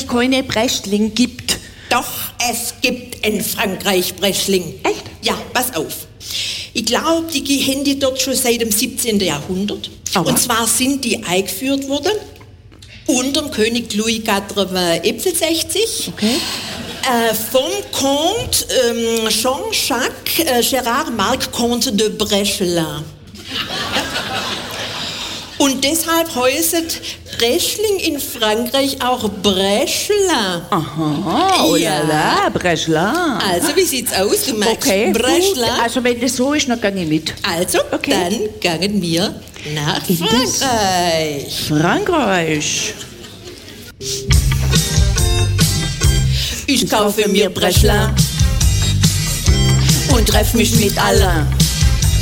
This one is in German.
Frankreich keine Breschling gibt. Doch, es gibt in Frankreich Breschling. Echt? Ja, pass auf. Ich glaube, die haben die dort schon seit dem 17. Jahrhundert. Aber? Und zwar sind die eingeführt worden unter dem König Louis XIV. Okay. Vom Comte Jean-Jacques Gérard Marc Comte de Brechelin. Und deshalb heißt Breschling in Frankreich auch Brechelin. Aha, oh Ja. la la, Breschling. Also, wie sieht's aus? Du magst Okay, Brechelin? gut. Also wenn das so ist, dann gehe ich mit. Also, Okay. dann gehen wir nach In das- Frankreich. Frankreich. Ich kaufe mir Brechelin und treff mich mit allen.